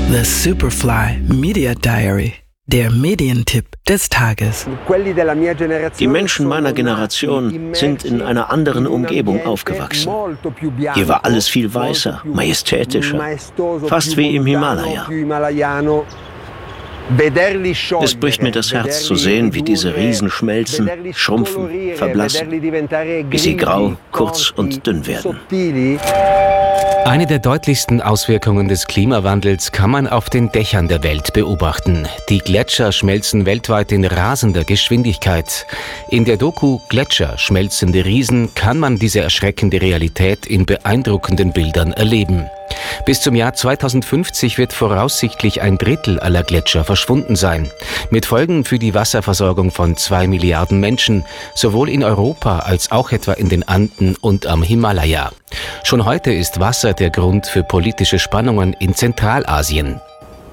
The Superfly Media Diary, der Medientipp des Tages. Die Menschen meiner Generation sind in einer anderen Umgebung aufgewachsen. Hier war alles viel weißer, majestätischer, fast wie im Himalaya. Es bricht mir das Herz zu sehen, wie diese Riesen schmelzen, schrumpfen, verblassen, bis sie grau, kurz und dünn werden. Eine der deutlichsten Auswirkungen des Klimawandels kann man auf den Dächern der Welt beobachten. Die Gletscher schmelzen weltweit in rasender Geschwindigkeit. In der Doku Gletscher, schmelzende Riesen kann man diese erschreckende Realität in beeindruckenden Bildern erleben. Bis zum Jahr 2050 wird voraussichtlich 1/3 aller Gletscher verschwunden sein. Mit Folgen für die Wasserversorgung von 2 Milliarden Menschen, sowohl in Europa als auch etwa in den Anden und am Himalaya. Schon heute ist Wasser der Grund für politische Spannungen in Zentralasien.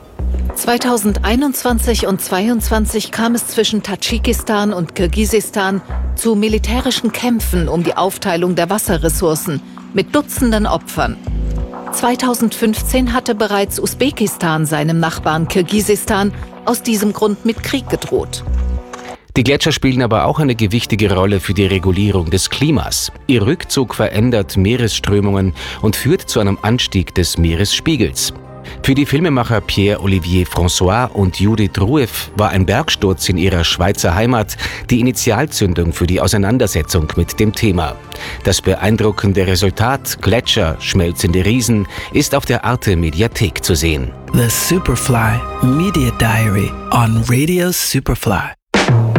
2021 und 2022 kam es zwischen Tadschikistan und Kirgisistan zu militärischen Kämpfen um die Aufteilung der Wasserressourcen mit Dutzenden Opfern. 2015 hatte bereits Usbekistan seinem Nachbarn Kirgisistan aus diesem Grund mit Krieg gedroht. Die Gletscher spielen aber auch eine gewichtige Rolle für die Regulierung des Klimas. Ihr Rückzug verändert Meeresströmungen und führt zu einem Anstieg des Meeresspiegels. Für die Filmemacher Pierre-Olivier François und Judith Rueff war ein Bergsturz in ihrer Schweizer Heimat die Initialzündung für die Auseinandersetzung mit dem Thema. Das beeindruckende Resultat, Gletscher, schmelzende Riesen, ist auf der Arte-Mediathek zu sehen. The Superfly Media Diary on Radio Superfly.